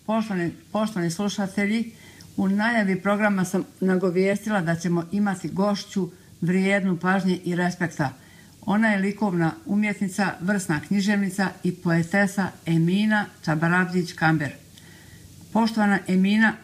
Poštovani slušatelji, u najavi programa sam nagovijestila da ćemo imati gošću vrijednu pažnje i respekta. Ona je likovna umjetnica, vrsna književnica i poetesa Emina Čabarabđić-Kamber. Poštovana Emina,